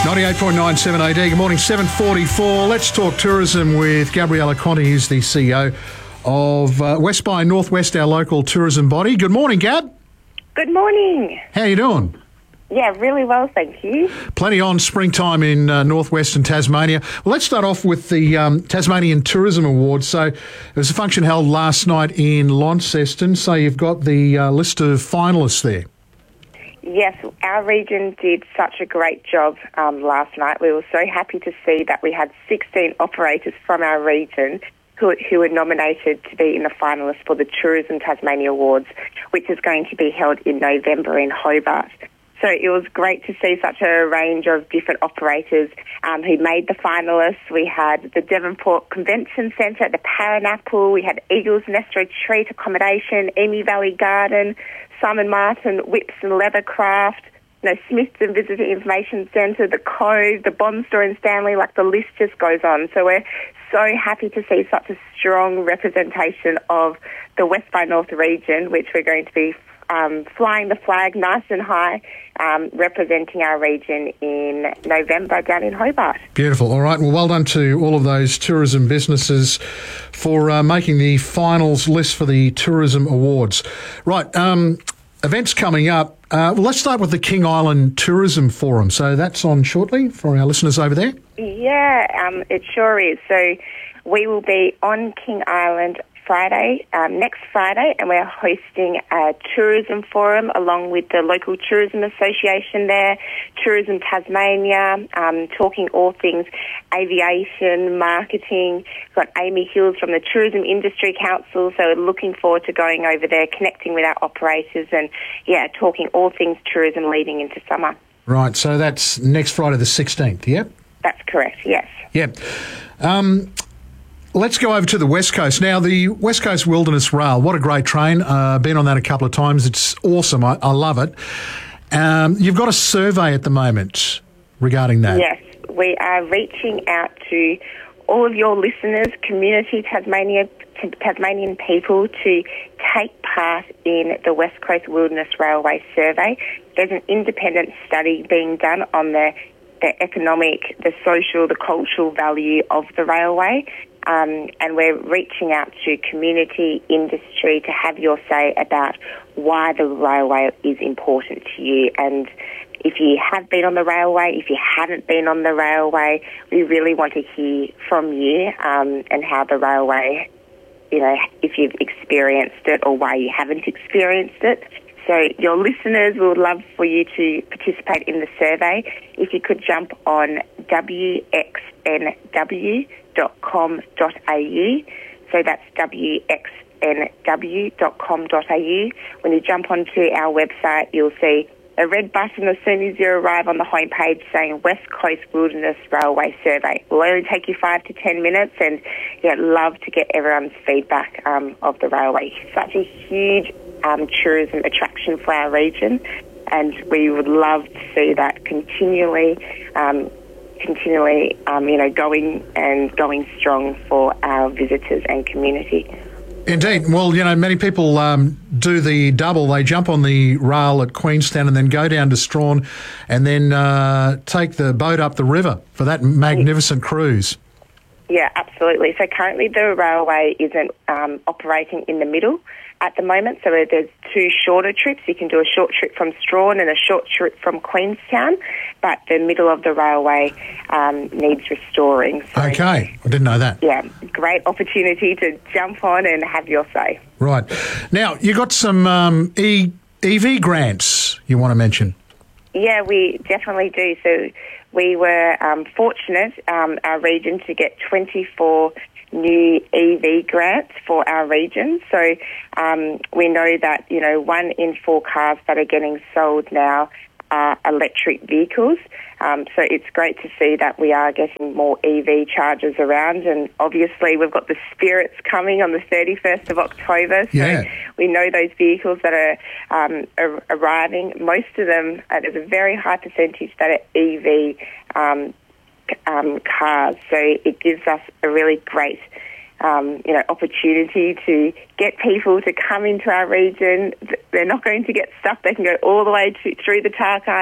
98.97 AD. Good morning, 7:44. Let's talk tourism with Gabriella Conti, who's the CEO of West by Northwest, our local tourism body. Good morning, Gab. Good morning. How you doing? Yeah, really well, thank you. Plenty on springtime in northwestern Tasmania. Well, let's start off with the Tasmanian Tourism Awards. So there was a function held last night in Launceston. So you've got the list of finalists there. Yes, our region did such a great job last night. We were so happy to see that we had 16 operators from our region who were nominated to be in the finalists for the Tourism Tasmania Awards, which is going to be held in November in Hobart. So it was great to see such a range of different operators who made the finalists. We had the Devonport Convention Centre, the Paranapple, we had Eagles Nest Retreat Accommodation, Emu Valley Garden, Simon Martin Whips and Leathercraft, Smithton Visitor Information Centre, the Cove, the Bond Store in Stanley, like the list just goes on. So we're so happy to see such a strong representation of the West by North region, which we're going to be flying the flag nice and high, representing our region in November down in Hobart. Beautiful. All right. Well done to all of those tourism businesses for making the finals list for the Tourism Awards. Right. Events coming up. Well, let's start with the King Island Tourism Forum. So that's on shortly for our listeners over there. Yeah, it sure is. So we will be on King Island next Friday, and we're hosting a tourism forum along with the local tourism association there, Tourism Tasmania, talking all things aviation, marketing. We've got Amy Hills from the Tourism Industry Council, so we're looking forward to going over there, connecting with our operators and, talking all things tourism leading into summer. Right, so that's next Friday the 16th, yeah? That's correct, yes. Yeah. Let's go over to the West Coast. Now, the West Coast Wilderness Rail, what a great train. Been on that a couple of times. It's awesome. I love it. You've got a survey at the moment regarding that. Yes, we are reaching out to all of your listeners, community Tasmanian people, to take part in the West Coast Wilderness Railway survey. There's an independent study being done on the economic, the social, the cultural value of the railway. And we're reaching out to community, industry to have your say about why the railway is important to you. And if you have been on the railway, if you haven't been on the railway, we really want to hear from you and how the railway, if you've experienced it or why you haven't experienced it. So your listeners, we would love for you to participate in the survey. If you could jump on wxnw.com.au. So that's wxnw.com.au. When you jump onto our website, you'll see a red button as soon as you arrive on the homepage saying West Coast Wilderness Railway Survey. It will only take you 5 to 10 minutes, and love to get everyone's feedback of the railway. Such a huge tourism attraction for our region, and we would love to see that continually going strong for our visitors and community. Indeed. Well, many people do the double. They jump on the rail at Queenstown and then go down to Strahan and then take the boat up the river for that magnificent cruise. Yeah, absolutely. So currently the railway isn't operating in the middle at the moment. So there's two shorter trips. You can do a short trip from Strahan and a short trip from Queenstown, but the middle of the railway needs restoring. So, okay, I didn't know that. Yeah, great opportunity to jump on and have your say. Right. Now, you got some EV grants you want to mention. Yeah, we definitely do. So we were fortunate, our region, to get 24 new EV grants for our region. So we know that, 1 in 4 cars that are getting sold now are electric vehicles. So it's great to see that we are getting more EV chargers around. And obviously we've got the Spirits coming on the 31st of October. So we know those vehicles that are arriving, most of them, there's a very high percentage that are EV cars. So it gives us a really great opportunity to get people to come into our region. They're not going to get stuck. They can go all the way through the Tarkine